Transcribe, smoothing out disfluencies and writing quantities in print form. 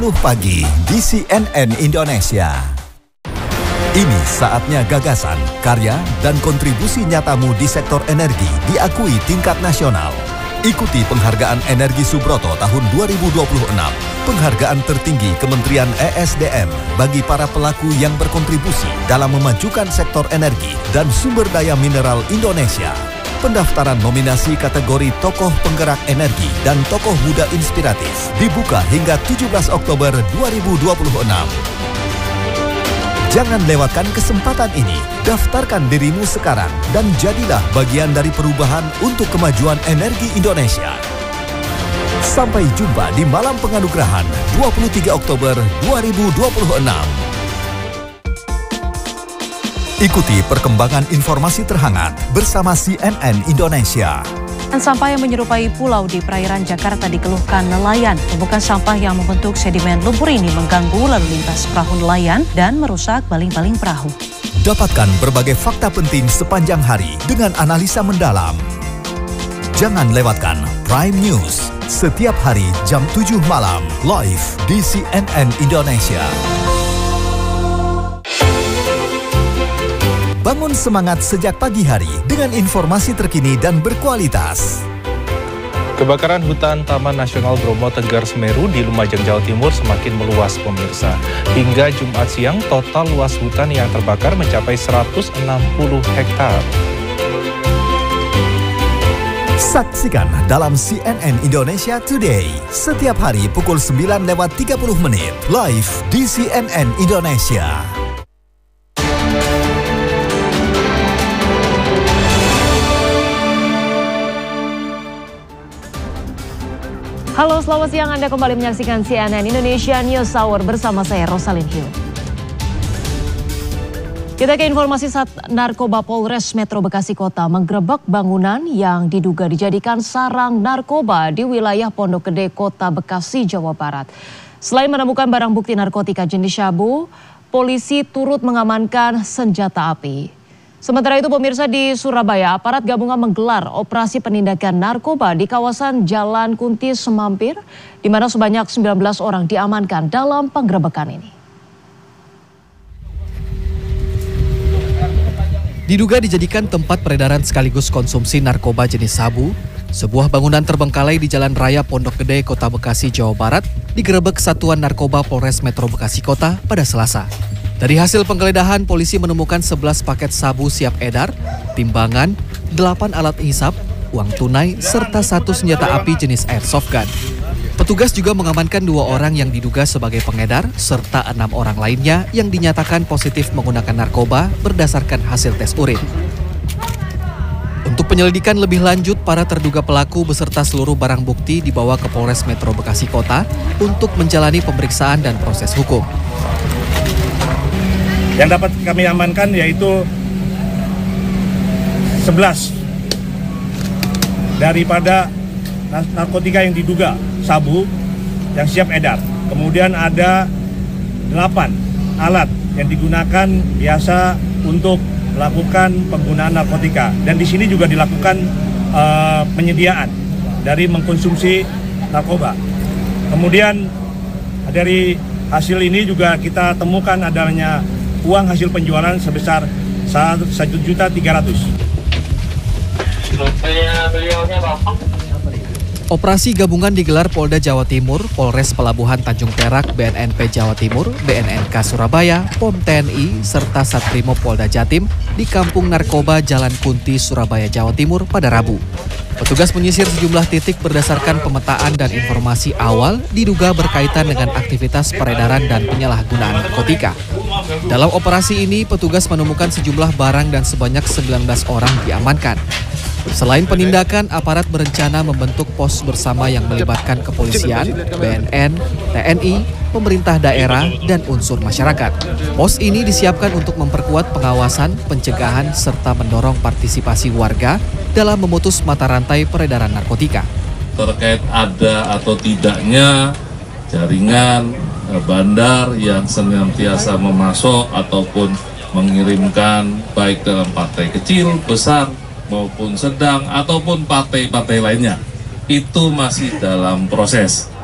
pagi di CNN Indonesia. Ini saatnya gagasan, karya, dan kontribusi nyatamu di sektor energi diakui tingkat nasional. Ikuti penghargaan Energi Subroto tahun 2026, penghargaan tertinggi Kementerian ESDM bagi para pelaku yang berkontribusi dalam memajukan sektor energi dan sumber daya mineral Indonesia. Pendaftaran nominasi kategori Tokoh Penggerak Energi dan Tokoh Muda Inspiratif dibuka hingga 17 Oktober 2026. Jangan lewatkan kesempatan ini. Daftarkan dirimu sekarang dan jadilah bagian dari perubahan untuk kemajuan energi Indonesia. Sampai jumpa di malam penganugerahan 23 Oktober 2026. Ikuti perkembangan informasi terhangat bersama CNN Indonesia. Sampah yang menyerupai pulau di perairan Jakarta dikeluhkan nelayan. Tumpukan sampah yang membentuk sedimen lumpur ini mengganggu lalu lintas perahu nelayan dan merusak baling-baling perahu. Dapatkan berbagai fakta penting sepanjang hari dengan analisa mendalam. Jangan lewatkan Prime News setiap hari jam 7 malam live di CNN Indonesia. Bangun semangat sejak pagi hari dengan informasi terkini dan berkualitas. Kebakaran hutan Taman Nasional Bromo Tengger Semeru di Lumajang, Jawa Timur semakin meluas, pemirsa. Hingga Jumat siang, total luas hutan yang terbakar mencapai 160 hektar. Saksikan dalam CNN Indonesia Today setiap hari pukul 9:30 live di CNN Indonesia. Halo, selamat siang. Anda kembali menyaksikan CNN Indonesia News Hour bersama saya Rosalyn Hill. Kita ke informasi saat narkoba Polres Metro Bekasi Kota menggerebek bangunan yang diduga dijadikan sarang narkoba di wilayah Pondok Gede, Kota Bekasi, Jawa Barat. Selain menemukan barang bukti narkotika jenis sabu, polisi turut mengamankan senjata api. Sementara itu pemirsa, di Surabaya, aparat gabungan menggelar operasi penindakan narkoba di kawasan Jalan Kunti Semampir, di mana sebanyak 19 orang diamankan dalam penggerebekan ini. Diduga dijadikan tempat peredaran sekaligus konsumsi narkoba jenis sabu, sebuah bangunan terbengkalai di Jalan Raya Pondok Gede, Kota Bekasi, Jawa Barat, digerebek Satuan Narkoba Polres Metro Bekasi Kota pada Selasa. Dari hasil penggeledahan, polisi menemukan 11 paket sabu siap edar, timbangan, 8 alat hisap, uang tunai, serta 1 senjata api jenis airsoft gun. Petugas juga mengamankan 2 orang yang diduga sebagai pengedar, serta 6 orang lainnya yang dinyatakan positif menggunakan narkoba berdasarkan hasil tes urin. Untuk penyelidikan lebih lanjut, para terduga pelaku beserta seluruh barang bukti dibawa ke Polres Metro Bekasi Kota untuk menjalani pemeriksaan dan proses hukum. Yang dapat kami amankan yaitu 11 daripada narkotika yang diduga sabu yang siap edar. Kemudian ada 8 alat yang digunakan biasa untuk melakukan penggunaan narkotika. Dan di sini juga dilakukan penyediaan dari mengkonsumsi narkoba. Kemudian dari hasil ini juga kita temukan adanya uang hasil penjualan sebesar 1.300.000. Operasi gabungan digelar Polda Jawa Timur, Polres Pelabuhan Tanjung Perak, BNNP Jawa Timur, BNNK Surabaya, POM TNI, serta Satrimo Polda Jatim di Kampung Narkoba Jalan Kunti, Surabaya, Jawa Timur pada Rabu. Petugas menyisir sejumlah titik berdasarkan pemetaan dan informasi awal diduga berkaitan dengan aktivitas peredaran dan penyalahgunaan narkotika. Dalam operasi ini, petugas menemukan sejumlah barang dan sebanyak 19 orang diamankan. Selain penindakan, aparat berencana membentuk pos bersama yang melibatkan kepolisian, BNN, TNI, pemerintah daerah, dan unsur masyarakat. Pos ini disiapkan untuk memperkuat pengawasan, pencegahan, serta mendorong partisipasi warga dalam memutus mata rantai peredaran narkotika. Terkait ada atau tidaknya jaringan bandar yang senantiasa memasok ataupun mengirimkan baik dalam partai kecil, besar, maupun sedang, ataupun partai-partai lainnya, itu masih dalam proses.